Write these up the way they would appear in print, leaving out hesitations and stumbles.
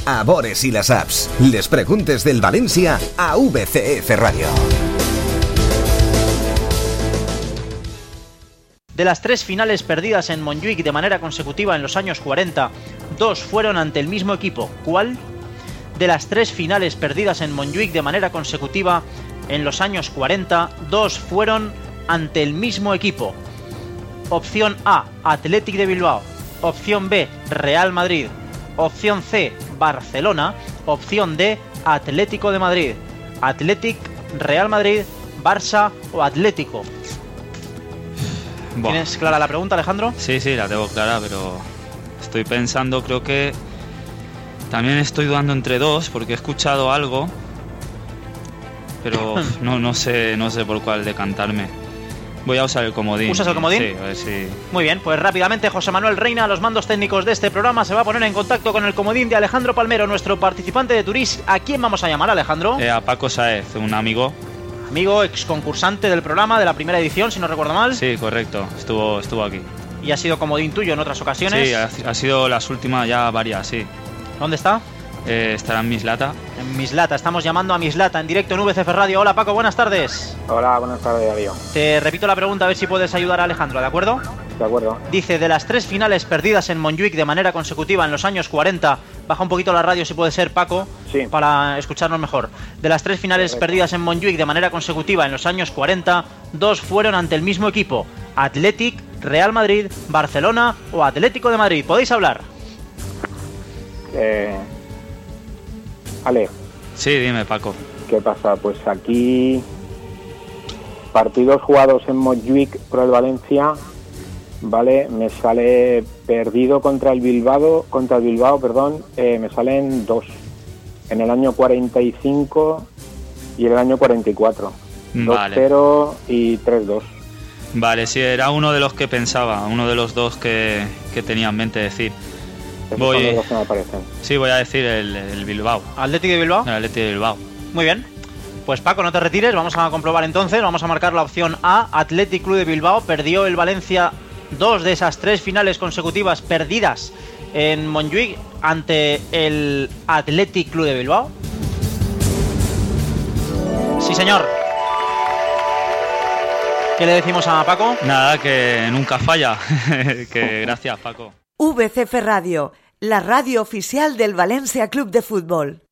a Bores i les Apps. Les preguntes del València a VCF Radio. De las 3 finales perdidas en Montjuïc de manera consecutiva en los años 40, 2 fueron ante el mismo equipo. ¿Cuál? De las 3 finales perdidas en Montjuïc de manera consecutiva en los años 40, 2 fueron ante el mismo equipo. Opción A, Athletic de Bilbao. Opción B, Real Madrid. Opción C, Barcelona. Opción D, Atlético de Madrid. Athletic, Real Madrid, Barça o Atlético. ¿Tienes clara la pregunta, Alejandro? Sí, la tengo clara, pero estoy pensando, creo que también estoy dudando entre 2 porque he escuchado algo, pero no sé por cuál decantarme. Voy a usar el comodín. ¿Usas el comodín? Sí, a ver si... Muy bien, pues rápidamente José Manuel Reina, a los mandos técnicos de este programa, se va a poner en contacto con el comodín de Alejandro Palmero, nuestro participante de Turís. ¿A quién vamos a llamar, Alejandro? A Paco Sáez, un amigo. Amigo, ex concursante del programa de la primera edición, si no recuerdo mal. Sí, correcto, estuvo aquí. ¿Y ha sido comodín tuyo en otras ocasiones? Sí, ha sido las últimas ya varias, sí. ¿Dónde está? Estará en Mislata. En Mislata, estamos llamando a Mislata en directo en VCF Radio. Hola Paco, buenas tardes. Hola, buenas tardes, Darío. Te repito la pregunta a ver si puedes ayudar a Alejandro, ¿de acuerdo? De acuerdo. Dice, de las 3 finales perdidas en Montjuïc de manera consecutiva en los años 40, baja un poquito la radio si puede ser, Paco, sí, para escucharnos mejor. De las 3 finales perdidas en Montjuïc de manera consecutiva en los años 40, 2 fueron ante el mismo equipo. Athletic, Real Madrid, Barcelona o Atlético de Madrid. ¿Podéis hablar? Ale. Sí, dime, Paco. ¿Qué pasa? Pues aquí partidos jugados en Montjuïc por el Valencia, vale, me sale perdido contra el Bilbao, me salen 2 en el año 45 y el año 44. Vale. 2-0 y 3-2. Vale, sí, era uno de los que pensaba, uno de los 2 que tenía en mente decir. Son los dos que me aparecen. Sí, voy a decir el Bilbao. ¿Atlético de Bilbao? El Atlético de Bilbao. Muy bien. Pues Paco, no te retires, vamos a comprobar entonces, vamos a marcar la opción A. Athletic Club de Bilbao. Perdió el Valencia 2 de esas 3 finales consecutivas perdidas en Montjuïc ante el Athletic Club de Bilbao. Sí, señor. ¿Qué le decimos a Paco? Nada, que nunca falla. Que gracias, Paco. VCF Radio, la radio oficial del Valencia Club de Fútbol.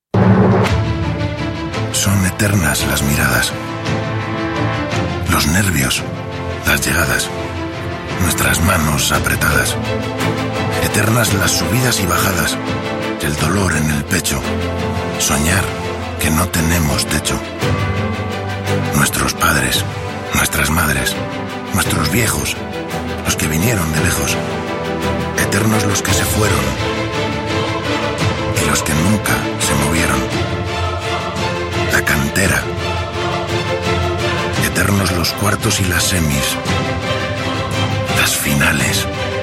Son eternas las miradas, los nervios, las llegadas, nuestras manos apretadas. Eternas las subidas y bajadas, el dolor en el pecho, soñar que no tenemos techo. Nuestros padres, nuestras madres, nuestros viejos, los que vinieron de lejos. Eternos los que se fueron y los que nunca se movieron. La cantera. Eternos los cuartos y las semis. Las finales.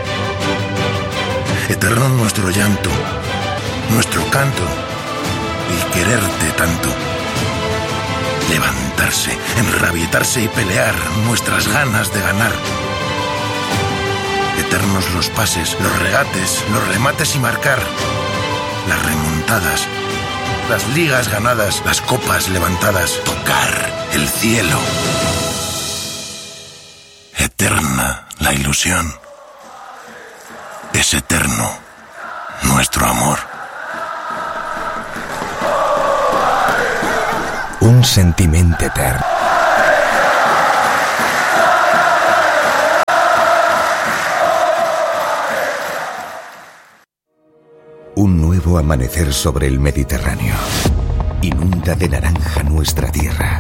Eterno nuestro llanto, nuestro canto, el quererte tanto. Levantarse, enrabietarse y pelear, nuestras ganas de ganar. Eternos los pases, los regates, los remates y marcar, las remontadas, las ligas ganadas, las copas levantadas, tocar el cielo. Eterna la ilusión. Es eterno nuestro amor. Un sentiment etern. Un nuevo amanecer sobre el Mediterráneo inunda de naranja nuestra tierra,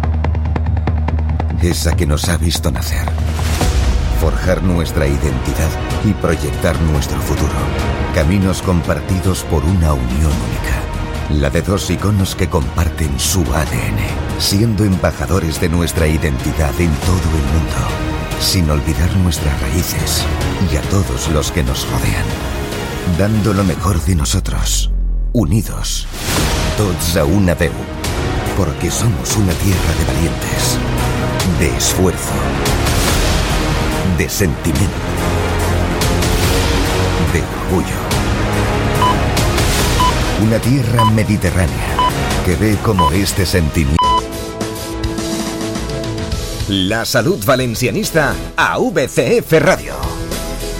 esa que nos ha visto nacer, forjar nuestra identidad y proyectar nuestro futuro. Caminos compartidos por una unión única, la de 2 iconos que comparten su ADN, siendo embajadores de nuestra identidad en todo el mundo, sin olvidar nuestras raíces y a todos los que nos rodean. Dando lo mejor de nosotros, unidos, tots a una veu, porque somos una tierra de valientes, de esfuerzo, de sentimiento, de orgullo. Una tierra mediterránea que ve como este sentimiento. La salud valencianista a VCF Radio.